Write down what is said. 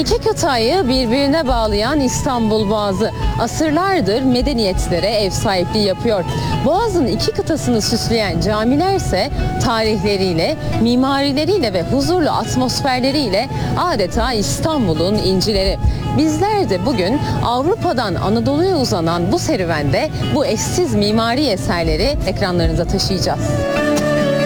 İki kıtayı birbirine bağlayan İstanbul Boğazı asırlardır medeniyetlere ev sahipliği yapıyor. Boğaz'ın iki kıtasını süsleyen camiler ise tarihleriyle, mimarileriyle ve huzurlu atmosferleriyle adeta İstanbul'un incileri. Bizler de bugün Avrupa'dan Anadolu'ya uzanan bu serüvende bu eşsiz mimari eserleri ekranlarınıza taşıyacağız.